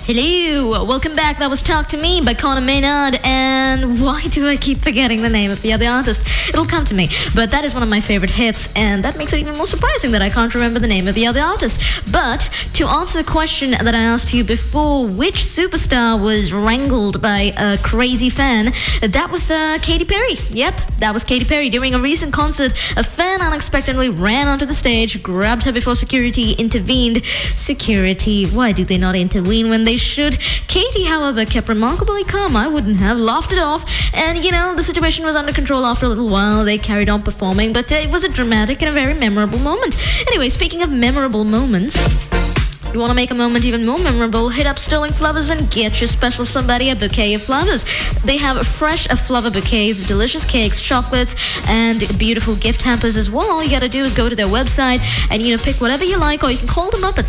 Hello, welcome back. That was Talk to Me by Conor Maynard. And why do I keep forgetting the name of the other artist? It'll come to me. But that is one of my favorite hits, and that makes it even more surprising that I can't remember the name of the other artist. But to answer the question that I asked you before, which superstar was wrangled by a crazy fan? That was Katy Perry. Yep, that was Katy Perry. During a recent concert, a fan unexpectedly ran onto the stage, grabbed her before security intervened. Security, why do they not intervene when they should? Katy, however, kept remarkably calm. I wouldn't have laughed it off. And, the situation was under control after a little while. They carried on performing, but it was a dramatic and a very memorable moment. Anyway, speaking of memorable moments, you want to make a moment even more memorable? Hit up Sterling Flowers and get your special somebody a bouquet of flowers. They have fresh flower bouquets, delicious cakes, chocolates, and beautiful gift hampers as well. All you got to do is go to their website and pick whatever you like, or you can call them up at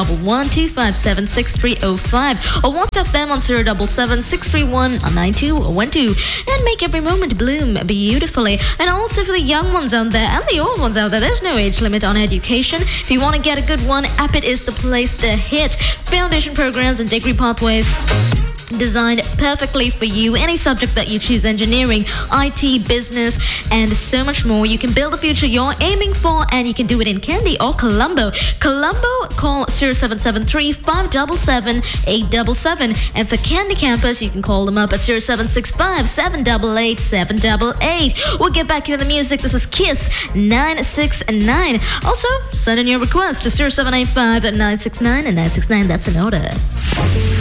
011-257-6305 or WhatsApp them on 077-631-9212 and make every moment bloom beautifully. And also for the young ones out there and the old ones out there, there's no age limit on education. If you want to get a good one, Appit is the place to hit. Foundation programs and degree pathways designed perfectly for you. Any subject that you choose, engineering, IT, business, and so much more. You can build the future you're aiming for, and you can do it in Kandy or Colombo. Colombo, call 0773-577-877. And for Kandy campus, you can call them up at 0765-788-788. We'll get back into the music. This is Kiss 969. Also, send in your request to 0785-969 and 969. That's an order.